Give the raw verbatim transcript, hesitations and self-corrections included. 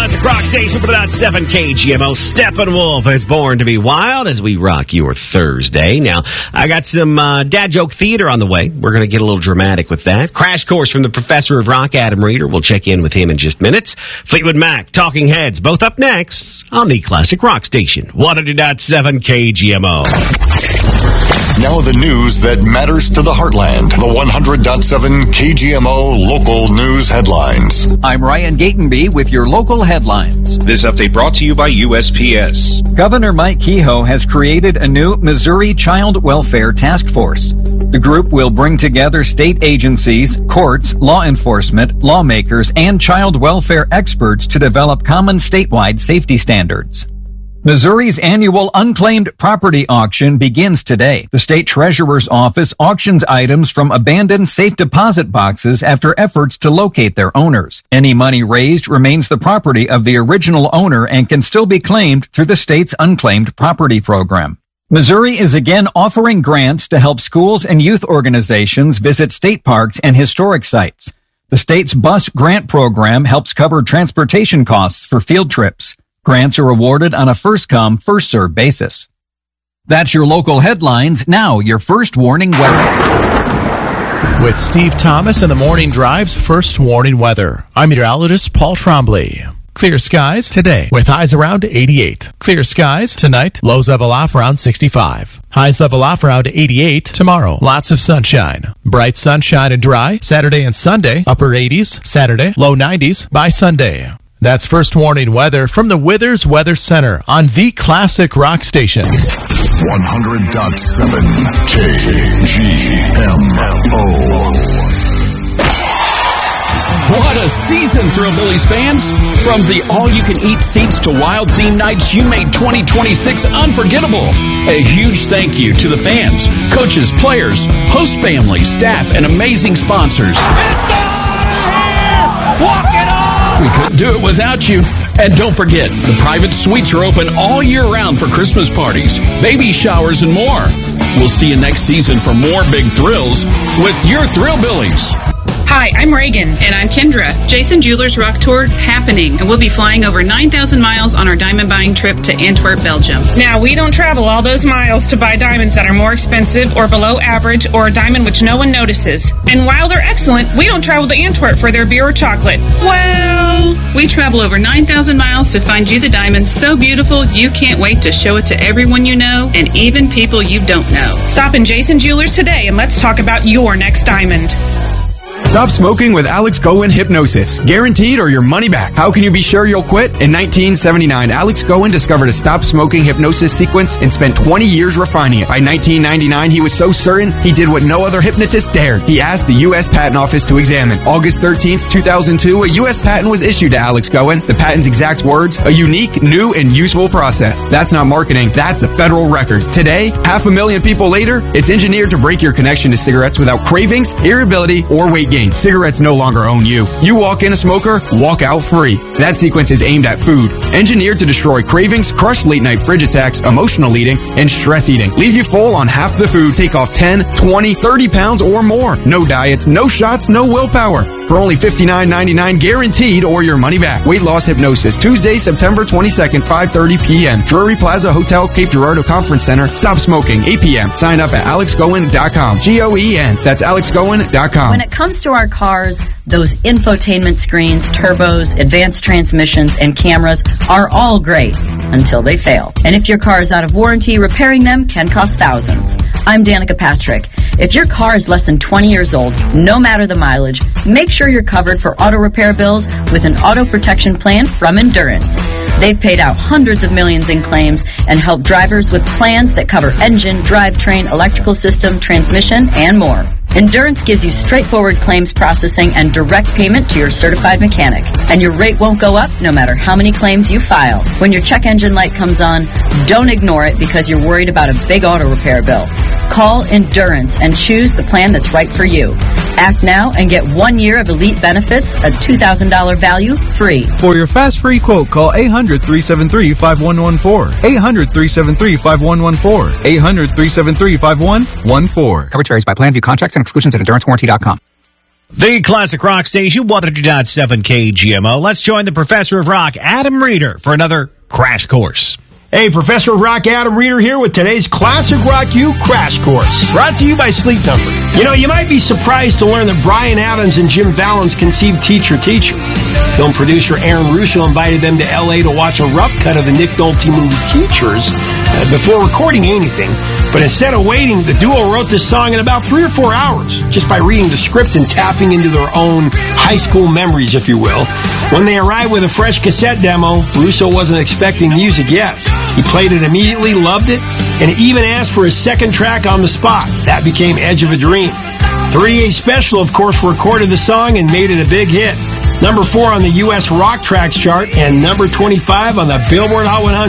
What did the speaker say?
Classic Rock Station for the seven K G M O. Steppenwolf is born to be wild as we rock your Thursday. Now, I got some uh, dad joke theater on the way. We're going to get a little dramatic with that. Crash course from the professor of rock, Adam Reeder. We'll check in with him in just minutes. Fleetwood Mac, Talking Heads, both up next on the Classic Rock Station. one hundred point seven K G M O. Now the news that matters to the heartland. The one hundred point seven K G M O local news headlines. I'm Ryan Gatenby with your local headlines. This update brought to you by U S P S. Governor Mike Kehoe has created a new Missouri Child Welfare Task Force. The group will bring together state agencies, courts, law enforcement, lawmakers, and child welfare experts to develop common statewide safety standards. Missouri's annual unclaimed property auction begins today. The state treasurer's office auctions items from abandoned safe deposit boxes after efforts to locate their owners. Any money raised remains the property of the original owner and can still be claimed through the state's unclaimed property program. Missouri is again offering grants to help schools and youth organizations visit state parks and historic sites. The state's bus grant program helps cover transportation costs for field trips. Grants are awarded on a first-come, first-served basis. That's your local headlines. Now, your first warning weather. With Steve Thomas and the Morning Drive's first warning weather, I'm meteorologist Paul Trombley. Clear skies today with highs around eighty-eight. Clear skies tonight, lows level off around sixty-five. Highs level off around eighty-eight tomorrow. Lots of sunshine. Bright sunshine and dry Saturday and Sunday. Upper eighties Saturday, low nineties by Sunday. That's first warning weather from the Withers Weather Center on the Classic Rock Station. one hundred point seven K G M O. What a season, Thrillbillies fans! From the all-you-can-eat seats to wild theme nights, you made twenty twenty-six unforgettable. A huge thank you to the fans, coaches, players, host families, staff, and amazing sponsors. Walk it on! We couldn't do it without you. And don't forget, the private suites are open all year round for Christmas parties, baby showers, and more. We'll see you next season for more big thrills with your Thrillbillies. Hi, I'm Reagan. And I'm Kendra. Jason Jewelers Rock Tour is happening, and we'll be flying over nine thousand miles on our diamond buying trip to Antwerp, Belgium. Now, we don't travel all those miles to buy diamonds that are more expensive or below average or a diamond which no one notices. And while they're excellent, we don't travel to Antwerp for their beer or chocolate. Well, we travel over nine thousand miles to find you the diamond so beautiful you can't wait to show it to everyone you know and even people you don't know. Stop in Jason Jewelers today and let's talk about your next diamond. Stop smoking with Alex Goen Hypnosis. Guaranteed or your money back. How can you be sure you'll quit? In nineteen seventy-nine, Alex Goen discovered a stop smoking hypnosis sequence and spent twenty years refining it. By nineteen ninety-nine, he was so certain he did what no other hypnotist dared. He asked the U S Patent Office to examine. August thirteenth, two thousand two, a U S patent was issued to Alex Goen. The patent's exact words, a unique, new, and useful process. That's not marketing, that's the federal record. Today, half a million people later, it's engineered to break your connection to cigarettes without cravings, irritability, or weight gain. Cigarettes no longer own you. You walk in a smoker, walk out free. That sequence is aimed at food. Engineered to destroy cravings, crush late-night fridge attacks, emotional eating, and stress eating. Leave you full on half the food. Take off ten, twenty, thirty pounds or more. No diets, no shots, no willpower. For only fifty-nine ninety-nine guaranteed or your money back. Weight Loss Hypnosis. Tuesday, September twenty-second, five thirty p.m. Drury Plaza Hotel, Cape Girardeau Conference Center. Stop smoking, eight p.m. Sign up at alex goen dot com. G O E N. That's alex goen dot com. When it comes to our cars, those infotainment screens, turbos, advanced transmissions, and cameras are all great until they fail. And if your car is out of warranty, repairing them can cost thousands. I'm Danica Patrick. If your car is less than twenty years old, no matter the mileage, make sure you're covered for auto repair bills with an auto protection plan from Endurance. They've paid out hundreds of millions in claims and helped drivers with plans that cover engine, drivetrain, electrical system, transmission, and more. Endurance gives you straightforward claims processing and direct payment to your certified mechanic. And your rate won't go up no matter how many claims you file. When your check engine light comes on, don't ignore it because you're worried about a big auto repair bill. Call Endurance and choose the plan that's right for you. Act now and get one year of elite benefits, a two thousand dollars value, free. For your fast free quote, call eight hundred, three seven three, five one one four. eight hundred, three seven three, five one one four. eight hundred, three seven three, five one one four. Coverage varies by plan. View contracts and exclusions at endurance warranty dot com. The Classic Rock Station, one hundred point seven K G M O. Let's join the Professor of Rock, Adam Reeder, for another Crash Course. Hey, Professor of Rock Adam Reeder here with today's Classic Rock U Crash Course, brought to you by Sleep Number. You know, you might be surprised to learn that Bryan Adams and Jim Vallance conceived Teacher Teacher. Film producer Aaron Russo invited them to L A to watch a rough cut of the Nick Nolte movie Teachers uh, before recording anything. But instead of waiting, the duo wrote this song in about three or four hours, just by reading the script and tapping into their own high school memories, if you will. When they arrived with a fresh cassette demo, Russo wasn't expecting music yet. He played it immediately, loved it, and even asked for a second track on the spot. That became Edge of a Dream. thirty-eight Special, of course, recorded the song and made it a big hit. Number four on the U S Rock Tracks chart and number twenty-five on the Billboard Hot one hundred.